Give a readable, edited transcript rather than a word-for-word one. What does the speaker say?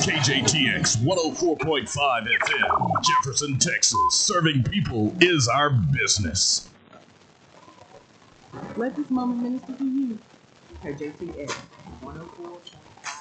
KJTX 104.5 FM, Jefferson, Texas. Serving people is our business. Let this moment minister to you. KJTX 104.5.